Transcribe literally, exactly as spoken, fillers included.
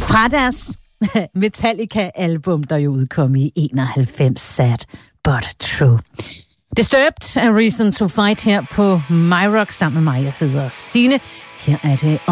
Fra deres Metallica-album, der jo udkom i enoghalvfems, Sad But True. Disturbed, A Reason to Fight her på MyRock sammen med mig. Jeg hedder Signe. Her er det